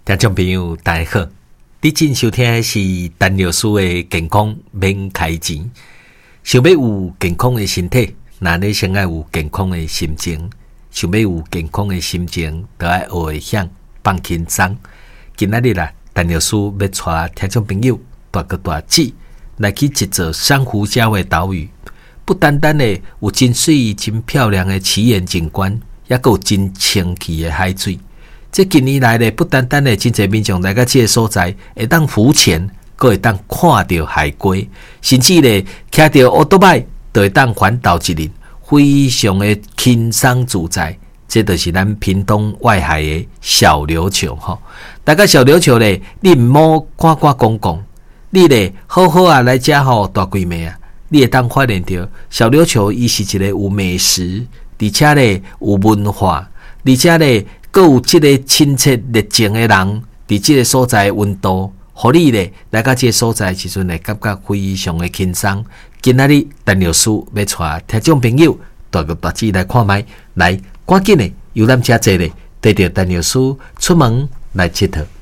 听众朋友大家好，你正收听的是陈老师的健康免开钱。想要有健康的身体，那你先要有健康的心情。想要有健康的心情，就要学会晓放轻松。今仔日啦，陈老师要带听众朋友大哥大姐来去一座珊瑚礁的岛屿。不单单的有真水、真漂亮的奇岩景观，也有真清气的海水。这近年来呢，不单单的真侪民众来到这个所在，会当浮潜，阁会当看到海龟，甚至呢，骑到奥多拜，都会当环岛一日，非常的轻松自在。这就是咱屏东外海的小琉球吼。大家小琉球呢，你唔好看看讲讲，你呢好好啊来遮吼大规模啊，你会当发现到小琉球伊是一个有美食，而且呢有文化，而且呢。阁有即个亲切热情的人，伫即个所在的温度，互你咧来到即个所在的时阵会感觉非常的轻松。今仔日陈老师要带听众朋友大哥大姐来看卖，来赶紧的游览车坐咧，跟着陈老师出门来佚佗。